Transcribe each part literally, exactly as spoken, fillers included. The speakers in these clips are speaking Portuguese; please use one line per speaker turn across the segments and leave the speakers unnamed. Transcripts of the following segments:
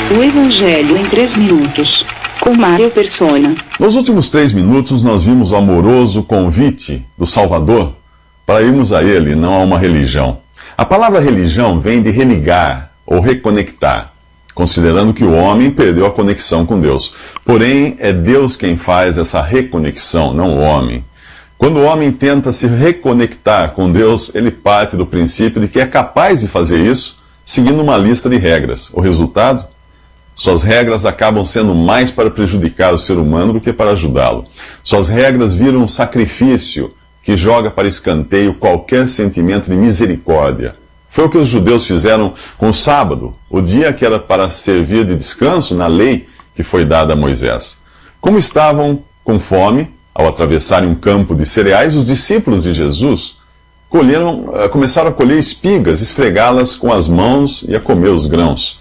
O Evangelho em três minutos, com Mário Persona.
Nos últimos três minutos nós vimos o amoroso convite do Salvador para irmos a Ele, não a uma religião. A palavra religião vem de religar ou reconectar, considerando que o homem perdeu a conexão com Deus. Porém, é Deus quem faz essa reconexão, não o homem. Quando o homem tenta se reconectar com Deus, ele parte do princípio de que é capaz de fazer isso seguindo uma lista de regras. O resultado? Suas regras acabam sendo mais para prejudicar o ser humano do que para ajudá-lo. Suas regras viram um sacrifício que joga para escanteio qualquer sentimento de misericórdia. Foi o que os judeus fizeram com o sábado, o dia que era para servir de descanso na lei que foi dada a Moisés. Como estavam com fome, ao atravessarem um campo de cereais, os discípulos de Jesus colheram, começaram a colher espigas, esfregá-las com as mãos e a comer os grãos.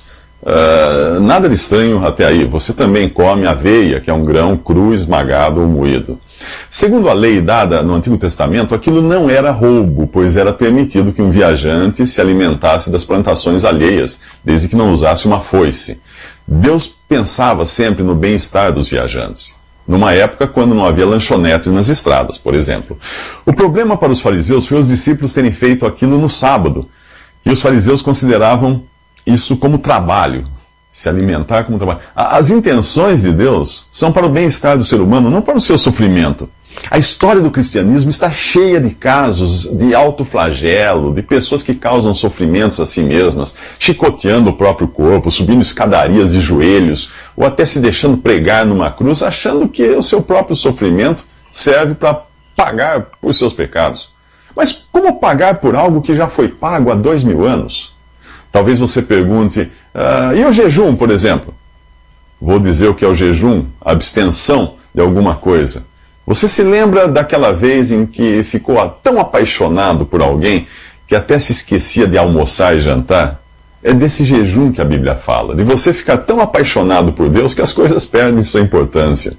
Uh, nada de estranho até aí. Você também come aveia, que é um grão cru, esmagado ou moído. Segundo a lei dada no Antigo Testamento, aquilo não era roubo, pois era permitido que um viajante se alimentasse das plantações alheias, desde que não usasse uma foice. Deus pensava sempre no bem-estar dos viajantes, numa época quando não havia lanchonetes nas estradas, por exemplo. O problema para os fariseus foi os discípulos terem feito aquilo no sábado, e os fariseus consideravam isso como trabalho, se alimentar como trabalho. As intenções de Deus são para o bem-estar do ser humano, não para o seu sofrimento. A história do cristianismo está cheia de casos de autoflagelo, de pessoas que causam sofrimentos a si mesmas, chicoteando o próprio corpo, subindo escadarias de joelhos, ou até se deixando pregar numa cruz, achando que o seu próprio sofrimento serve para pagar por seus pecados. Mas como pagar por algo que já foi pago há dois mil anos? Talvez você pergunte, ah, e o jejum, por exemplo? Vou dizer o que é o jejum, a abstenção de alguma coisa. Você se lembra daquela vez em que ficou tão apaixonado por alguém que até se esquecia de almoçar e jantar? É desse jejum que a Bíblia fala, de você ficar tão apaixonado por Deus que as coisas perdem sua importância.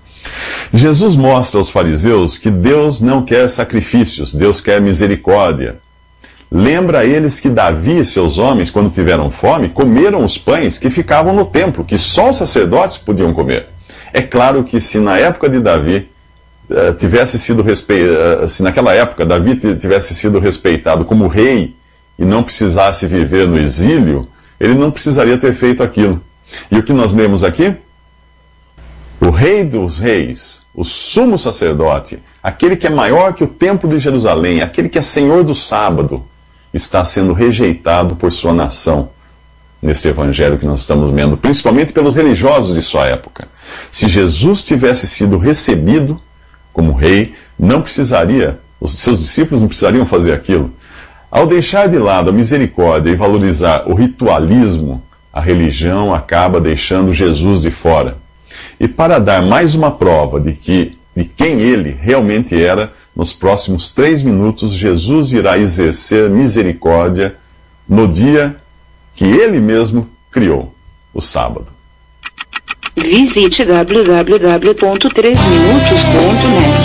Jesus mostra aos fariseus que Deus não quer sacrifícios, Deus quer misericórdia. Lembra a eles que Davi e seus homens, quando tiveram fome, comeram os pães que ficavam no templo, que só os sacerdotes podiam comer. É claro que se na época de Davi uh, tivesse sido respe... uh, se naquela época Davi tivesse sido respeitado como rei e não precisasse viver no exílio, ele não precisaria ter feito aquilo. E o que nós lemos aqui? O rei dos reis, o sumo sacerdote, aquele que é maior que o templo de Jerusalém, aquele que é senhor do sábado, está sendo rejeitado por sua nação nesse evangelho que nós estamos vendo, principalmente pelos religiosos de sua época. Se Jesus tivesse sido recebido como rei, não precisaria, os seus discípulos não precisariam fazer aquilo. Ao deixar de lado a misericórdia e valorizar o ritualismo, a religião acaba deixando Jesus de fora. E para dar mais uma prova de que de quem ele realmente era, nos próximos três minutos, Jesus irá exercer misericórdia no dia que ele mesmo criou, o sábado.
Visite w w w ponto três minutos ponto net.